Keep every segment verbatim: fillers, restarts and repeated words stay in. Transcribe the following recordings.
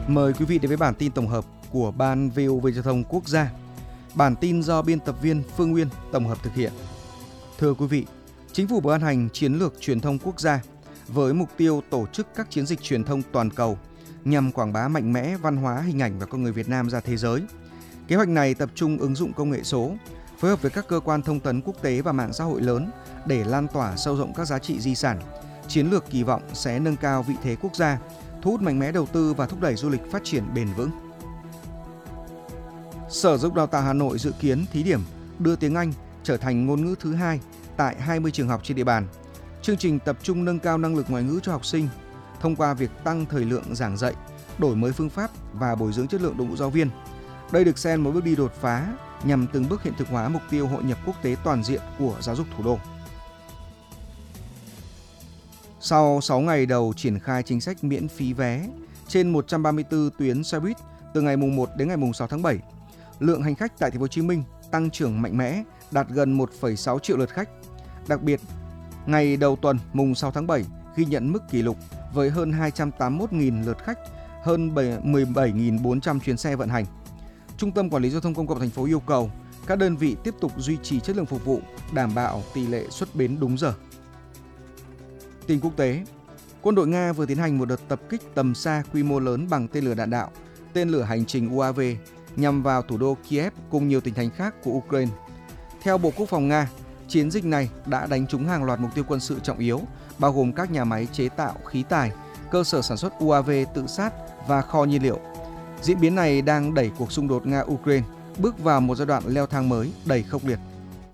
Mời quý vị đến với bản tin tổng hợp của Ban vê o vê Giao thông Quốc gia. Bản tin do biên tập viên Phương Nguyên tổng hợp thực hiện. Thưa quý vị, Chính phủ vừa ban hành chiến lược truyền thông quốc gia với mục tiêu tổ chức các chiến dịch truyền thông toàn cầu nhằm quảng bá mạnh mẽ văn hóa, hình ảnh và con người Việt Nam ra thế giới. Kế hoạch này tập trung ứng dụng công nghệ số, phối hợp với các cơ quan thông tấn quốc tế và mạng xã hội lớn để lan tỏa sâu rộng các giá trị di sản. Chiến lược kỳ vọng sẽ nâng cao vị thế quốc gia, thu hút mạnh mẽ đầu tư và thúc đẩy du lịch phát triển bền vững. Sở Giáo dục Đào tạo Hà Nội dự kiến thí điểm đưa tiếng Anh trở thành ngôn ngữ thứ hai tại hai mươi trường học trên địa bàn. Chương trình tập trung nâng cao năng lực ngoại ngữ cho học sinh thông qua việc tăng thời lượng giảng dạy, đổi mới phương pháp và bồi dưỡng chất lượng đội ngũ giáo viên. Đây được xem một bước đi đột phá nhằm từng bước hiện thực hóa mục tiêu hội nhập quốc tế toàn diện của giáo dục thủ đô. Sau sáu ngày đầu triển khai chính sách miễn phí vé trên một trăm ba mươi tư tuyến xe buýt từ ngày mùng một đến ngày mùng sáu tháng bảy, lượng hành khách tại Thành phố Hồ Chí Minh tăng trưởng mạnh mẽ, đạt gần một phẩy sáu triệu lượt khách. Đặc biệt, ngày đầu tuần mùng sáu tháng bảy ghi nhận mức kỷ lục với hơn hai trăm tám mươi mốt nghìn lượt khách, hơn mười bảy nghìn bốn trăm chuyến xe vận hành. Trung tâm Quản lý Giao thông Công cộng thành phố yêu cầu các đơn vị tiếp tục duy trì chất lượng phục vụ, đảm bảo tỷ lệ xuất bến đúng giờ. Tin quốc tế, quân đội Nga vừa tiến hành một đợt tập kích tầm xa quy mô lớn bằng tên lửa đạn đạo, tên lửa hành trình u a vê nhằm vào thủ đô Kiev cùng nhiều tỉnh thành khác của Ukraine. Theo Bộ Quốc phòng Nga, chiến dịch này đã đánh trúng hàng loạt mục tiêu quân sự trọng yếu, bao gồm các nhà máy chế tạo khí tài, cơ sở sản xuất u a vê tự sát và kho nhiên liệu. Diễn biến này đang đẩy cuộc xung đột Nga-Ukraine bước vào một giai đoạn leo thang mới đầy khốc liệt.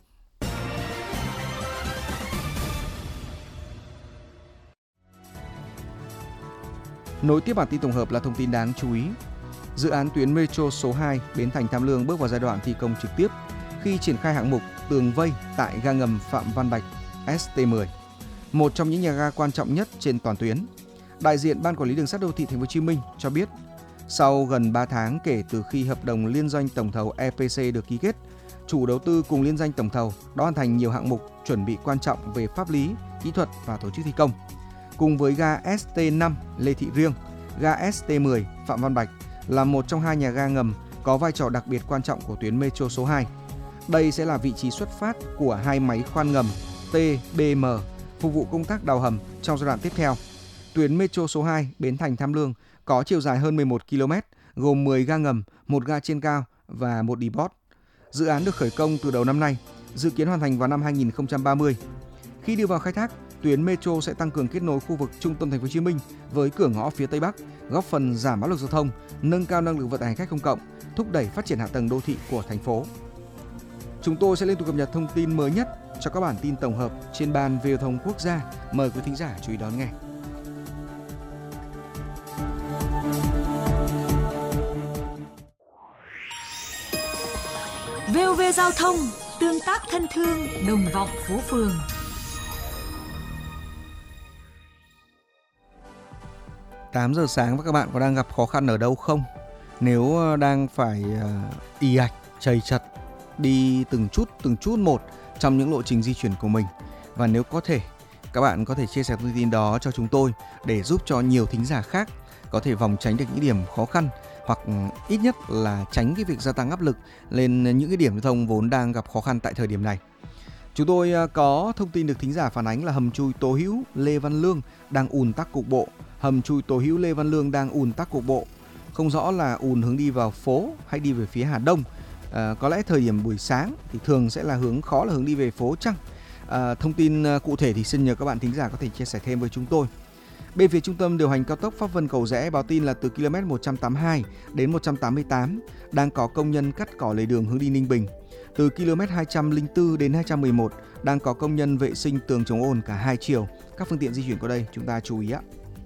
Nối tiếp bản tin tổng hợp là thông tin đáng chú ý. Dự án tuyến Metro số hai Bến Thành Tham Lương bước vào giai đoạn thi công trực tiếp khi triển khai hạng mục tường vây tại ga ngầm Phạm Văn Bạch S T mười, một trong những nhà ga quan trọng nhất trên toàn tuyến. Đại diện Ban Quản lý Đường sắt Đô thị Thành phố Hồ Chí Minh cho biết, sau gần ba tháng kể từ khi hợp đồng liên doanh tổng thầu E P C được ký kết, chủ đầu tư cùng liên danh tổng thầu đã hoàn thành nhiều hạng mục chuẩn bị quan trọng về pháp lý, kỹ thuật và tổ chức thi công. Cùng với ga S T năm Lê Thị Riêng, ga S T mười Phạm Văn Bạch là một trong hai nhà ga ngầm có vai trò đặc biệt quan trọng của tuyến Metro số hai. Đây sẽ là vị trí xuất phát của hai máy khoan ngầm T B M phục vụ công tác đào hầm trong giai đoạn tiếp theo. Tuyến Metro số hai Bến Thành Tham Lương có chiều dài hơn mười một ki lô mét, gồm mười ga ngầm, một ga trên cao và một depot. Dự án được khởi công từ đầu năm nay, dự kiến hoàn thành vào năm hai nghìn không trăm ba mươi. Khi đưa vào khai thác, tuyến Metro sẽ tăng cường kết nối khu vực trung tâm Thành phố Hồ Chí Minh với cửa ngõ phía Tây Bắc, góp phần giảm áp lực giao thông, nâng cao năng lực vận tải hành khách công cộng, thúc đẩy phát triển hạ tầng đô thị của thành phố. Chúng tôi sẽ liên tục cập nhật thông tin mới nhất cho các bản tin tổng hợp trên Ban vê o Thông Quốc gia. Mời quý thính giả chú ý đón nghe. vê o vê Giao thông, tương tác thân thương, đồng vọng phố phường. tám giờ sáng và các bạn có đang gặp khó khăn ở đâu không? Nếu đang phải uh, ì ạch, chầy chật, đi từng chút từng chút một trong những lộ trình di chuyển của mình. Và nếu có thể, các bạn có thể chia sẻ thông tin đó cho chúng tôi để giúp cho nhiều thính giả khác có thể vòng tránh được những điểm khó khăn, hoặc ít nhất là tránh cái việc gia tăng áp lực lên những cái điểm giao thông vốn đang gặp khó khăn tại thời điểm này. Chúng tôi có thông tin được thính giả phản ánh là hầm chui Tố Hữu Lê Văn Lương đang ùn tắc cục bộ. Hầm chui Tố Hữu Lê Văn Lương đang ùn tắc cục bộ. Không rõ là ùn hướng đi vào phố hay đi về phía Hà Đông. À, có lẽ thời điểm buổi sáng thì thường sẽ là hướng khó là hướng đi về phố chăng. À, thông tin cụ thể thì xin nhờ các bạn thính giả có thể chia sẻ thêm với chúng tôi. Bên phía Trung tâm điều hành cao tốc Pháp Vân Cầu Giẽ báo tin là từ km một trăm tám mươi hai đến một trăm tám mươi tám đang có công nhân cắt cỏ lề đường hướng đi Ninh Bình. Từ km hai trăm lẻ bốn đến hai trăm mười một đang có công nhân vệ sinh tường chống ồn cả hai chiều. Các phương tiện di chuyển qua đây chúng ta chú ý ạ.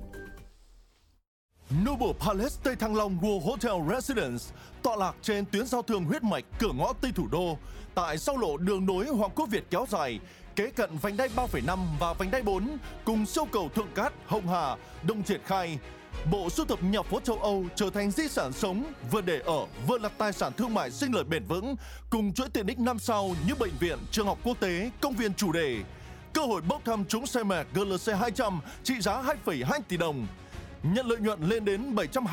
Noble Palace Tây Thăng Long World Hotel Residence tọa lạc trên tuyến giao thương huyết mạch cửa ngõ Tây Thủ Đô, tại sau lộ đường nối Hoàng Quốc Việt kéo dài, kế cận vành đai ba phẩy năm và vành đai bốn, cùng siêu cầu Thượng Cát, Hồng Hà, Đông triển khai. Bộ sưu tập nhà phố châu Âu trở thành di sản sống, vừa để ở, vừa là tài sản thương mại sinh lời bền vững, cùng chuỗi tiện ích năm sao như bệnh viện, trường học quốc tế, công viên chủ đề. Cơ hội bốc thăm trúng xe Merc G L C hai trăm trị giá hai phẩy hai tỷ đồng. Nhận lợi nhuận lên đến bảy trăm